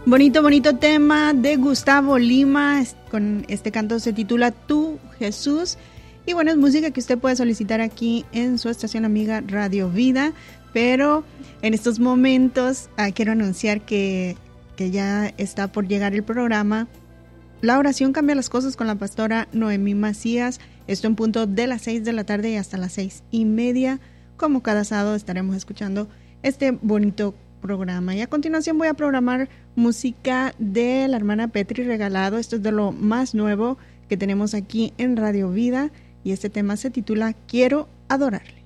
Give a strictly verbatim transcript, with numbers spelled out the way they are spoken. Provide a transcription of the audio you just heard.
Bonito, bonito tema de Gustavo Lima. Con este canto se titula Tú, Jesús. Y bueno, es música que usted puede solicitar aquí en su estación amiga Radio Vida. Pero en estos momentos ah, quiero anunciar que, que ya está por llegar el programa La Oración Cambia las Cosas con la pastora Noemí Macías. Esto en punto de las seis de la tarde y hasta las seis y media. Como cada sábado estaremos escuchando este bonito programa. Y a continuación voy a programar música de la hermana Petri Regalado. Esto es de lo más nuevo que tenemos aquí en Radio Vida y este tema se titula Quiero Adorarle.